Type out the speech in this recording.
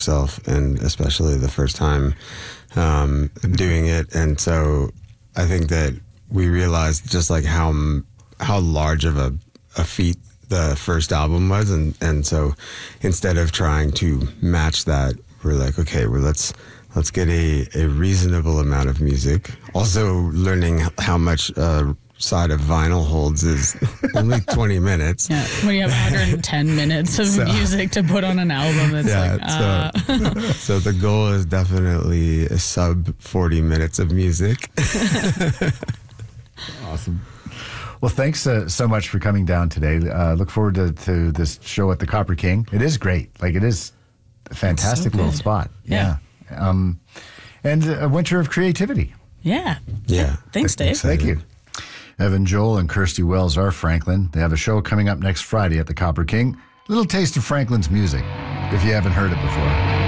yourself, and especially the first time doing it. And so I think that we realized just like how large of a feat the first album was, and so instead of trying to match that, we're like, okay, well, let's get a reasonable amount of music. Also learning how much side of vinyl holds is only 20 minutes. Yeah, when you have 110 minutes of music to put on an album, it's so the goal is definitely a sub 40 minutes of music. Awesome. Well, thanks so much for coming down today. Look forward to this show at the Copper King. It is great. Like, it is a fantastic little spot. Yeah. And a winter of creativity. Yeah. Yeah. Thanks, Dave. Thank you. Evan Joel and Kirsty Wells are Franklin. They have a show coming up next Friday at the Copper King. Little taste of Franklin's music, if you haven't heard it before.